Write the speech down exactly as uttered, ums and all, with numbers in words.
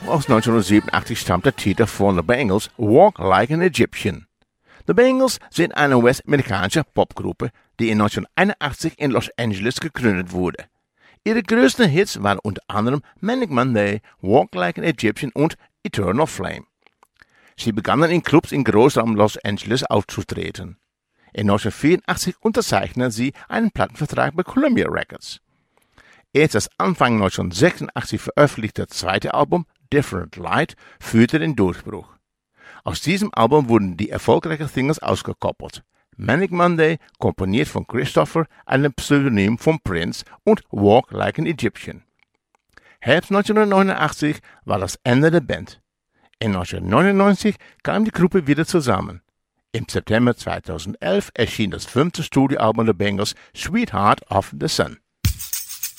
Aus neunzehnhundertsiebenundachtzig stammt der Titel von The Bangles, Walk Like an Egyptian. The Bangles sind eine US-amerikanische Popgruppe, die in neunzehnhunderteinundachtzig in Los Angeles gegründet wurde. Ihre größten Hits waren unter anderem Manic Monday, Walk Like an Egyptian und Eternal Flame. Sie begannen in Clubs in Großraum Los Angeles aufzutreten. In neunzehnhundertvierundachtzig unterzeichneten sie einen Plattenvertrag bei Columbia Records. Erst das Anfang neunzehnhundertsechsundachtzig veröffentlichte zweite Album Different Light führte den Durchbruch. Aus diesem Album wurden die erfolgreichen Singles ausgekoppelt. Manic Monday, komponiert von Christopher, einem Pseudonym von Prince, und Walk Like an Egyptian. Herbst neunzehnhundertneunundachtzig war das Ende der Band. In neunzehnhundertneunundneunzig kam die Gruppe wieder zusammen. Im September zweitausendelf erschien das fünfte Studioalbum der Bangles, Sweetheart of the Sun.